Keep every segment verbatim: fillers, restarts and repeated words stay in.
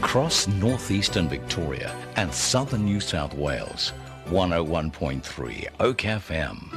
across northeastern Victoria and southern New South Wales. one oh one point three Oak F M.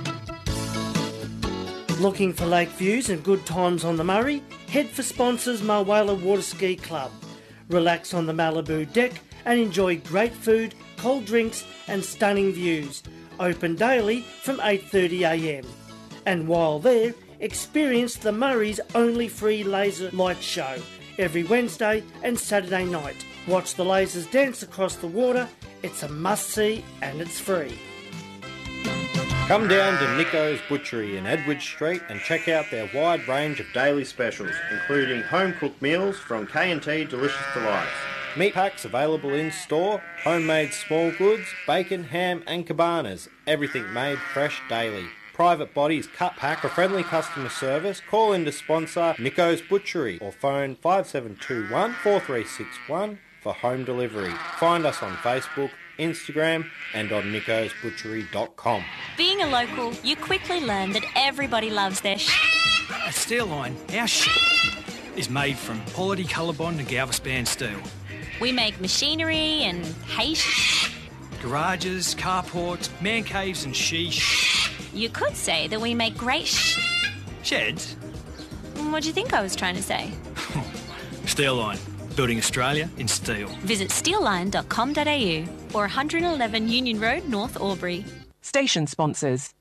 Looking for lake views and good times on the Murray? Head for sponsors Mulwala Water Ski Club. Relax on the Malibu deck and enjoy great food, cold drinks and stunning views. Open daily from eight thirty a m. And while there, experience the Murray's only free laser light show every Wednesday and Saturday night. Watch the lasers dance across the water. It's a must-see and it's free. Come down to Nico's Butchery in Edward Street and check out their wide range of daily specials, including home-cooked meals from K and T Delicious Delights. Meat packs available in-store, homemade small goods, bacon, ham and cabanas. Everything made fresh daily. Private bodies cut pack for friendly customer service. Call in to sponsor Nico's Butchery or phone five seven two one, four three six one for home delivery. Find us on Facebook, Instagram and on nicos butchery dot com. Being a local, you quickly learn that everybody loves their sh**. At Steelline, our sh** is made from quality Colorbond and Galveston steel. We make machinery and hay sh**. Garages, carports, man caves and she sh**. You could say that we make great sh**. Sheds? What do you think I was trying to say? Steelline, building Australia in steel. Visit steelline dot com dot a u or one eleven Union Road, North Albury. Station sponsors.